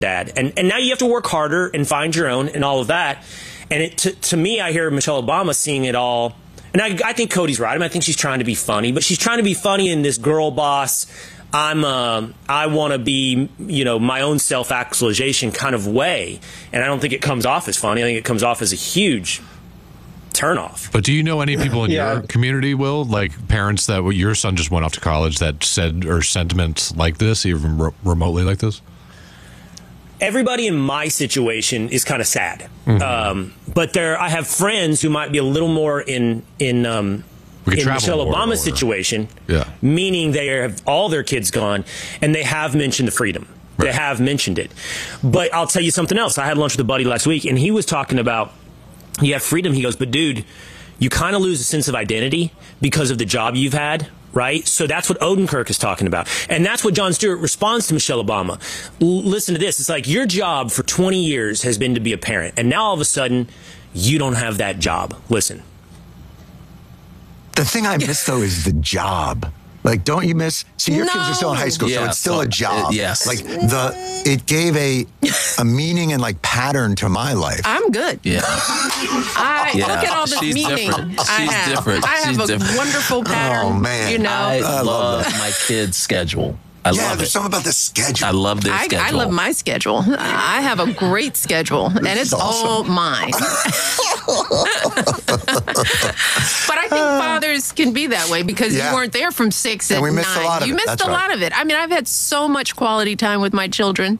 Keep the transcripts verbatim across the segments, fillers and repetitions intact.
dad. And and now you have to work harder and find your own and all of that. And it, to, to me, I hear Michelle Obama seeing it all. And I, I think Cody's right. I mean, I think she's trying to be funny, but she's trying to be funny in this girl boss. I'm, uh, I want to be, you know, my own self-actualization kind of way. And I don't think it comes off as funny. I think it comes off as a huge turnoff. But do you know any people in Yeah. your community, Will, like parents that well, your son just went off to college that said or sentiments like this, even re- remotely like this? Everybody in my situation is kind of sad. Mm-hmm. Um, but there, I have friends who might be a little more in, in, um, We could in travel Michelle more Obama's over. situation, Yeah. meaning they have all their kids gone, and they have mentioned the freedom. They Right. have mentioned it. But I'll tell you something else. I had lunch with a buddy last week, and he was talking about, you have freedom. He goes, but dude, you kind of lose a sense of identity because of the job you've had, right? So that's what Odenkirk is talking about. And that's what Jon Stewart responds to Michelle Obama. L- listen to this. It's like your job for twenty years has been to be a parent, and now all of a sudden, you don't have that job. Listen. The thing I miss, though, is the job. Like, don't you miss? See, your kids are still in high school, so Yeah, it's still so- a job. uh, yes. Like, the it gave a a meaning and, like, pattern to my life. I'm good. Yeah. I Yeah. look at all this She's meaning. different. I She's have. different. I have She's a different. wonderful pattern. Oh, man. You know, I, I love love that. my kids' schedule. I yeah, love there's it. something about the schedule. I love their I, schedule. I love my schedule. I have a great schedule, and it's awesome. all mine. But I think fathers can be that way because Yeah. you weren't there from six And at we missed a nine. lot of you it. missed That's a right. lot of it. I mean, I've had so much quality time with my children.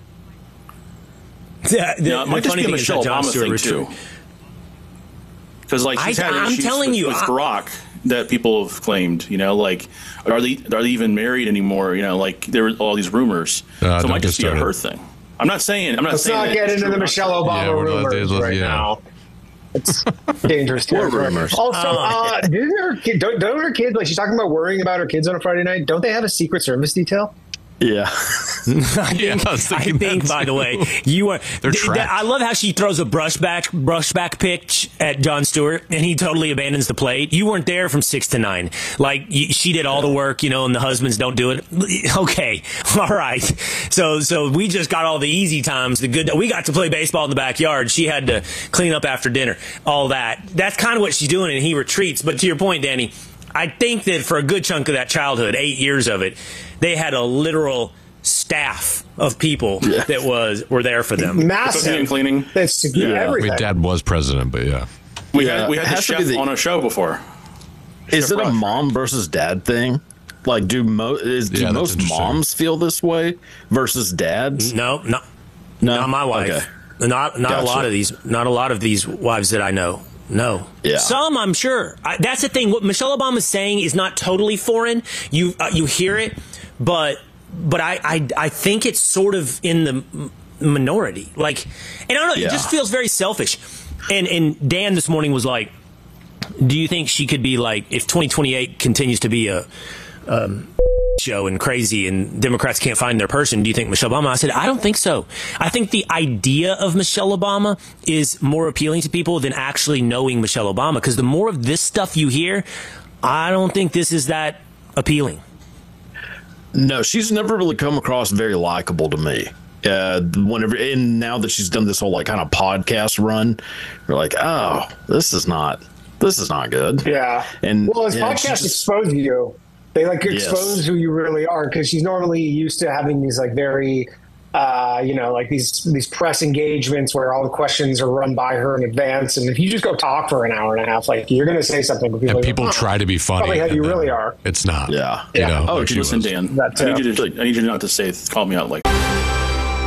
Yeah, the, Yeah, it might the just funny be a thing is that Michelle Jon Obama Stewart thing retreat- too. Because like she's I- had I'm issues telling with, you, with I- Barack that people have claimed. You know, like are they are they even married anymore? You know, like there were all these rumors. Uh, so it don't might get just be a started. her thing. I'm not saying. I'm not Let's saying. not that get it's into true the or not. Michelle Obama Yeah, we're not- rumors let's- right yeah. now. It's dangerous territory. rumors? Also, uh, didn't her kid, don't, don't her kids, like she's talking about worrying about her kids on a Friday night, don't they have a Secret Service detail? Yeah. I Yeah, think, I was I thinking think that by too. the way, you are. They're th- th- trapped. I love how she throws a brushback brushback pitch at Jon Stewart, and he totally abandons the plate. You weren't there from six to nine. Like y- she did all the work, you know, and the husbands don't do it. Okay, all right. So so we just got all the easy times. The good. We got to play baseball in the backyard. She had to clean up after dinner. All that. That's kind of what she's doing, and he retreats. But to your point, Danny, I think that for a good chunk of that childhood, eight years of it, they had a literal staff of people Yeah. that was were there for them. Cooking Massive. and cleaning. That's Yeah. I everything. mean, Dad was president, but yeah. We Yeah, had we it had the has to be chef the- on a show before. Is Chef it a Rush. mom versus dad thing? Like, do mo- is do Yeah, that's most interesting. moms feel this way versus dads? No, not No, not my wife. Okay. Not not a Gotcha. lot of these. Not a lot of these wives that I know. No. Yeah. Some, I'm sure. I, that's the thing. What Michelle Obama's saying is not totally foreign. You uh, you hear it, but but I, I I think it's sort of in the m- minority. Like, and I don't know. Yeah. It just feels very selfish. And and Dan this morning was like, do you think she could be like, if twenty twenty-eight continues to be a um, show and crazy and Democrats can't find their person, do you think Michelle Obama? I said, I don't think so. I think the idea of Michelle Obama is more appealing to people than actually knowing Michelle Obama, because the more of this stuff you hear, I don't think this is that appealing. No, she's never really come across very likable to me. Uh, whenever and now that she's done this whole like kind of podcast run, you're like, oh, this is not, this is not good. Yeah. And well, as yeah, she podcasts just- expose you, they like Yes. expose who you really are, because she's normally used to having these like very, uh, you know, like these these press engagements where all the questions are run by her in advance, and if you just go talk for an hour and a half, like you're going to say something, but people, And are people like, oh, try to be funny. probably how and you then really are. It's not. Yeah. You Yeah. know, Oh, like she listen, was. Dan. That I need too. you to I need you not to say call me out like.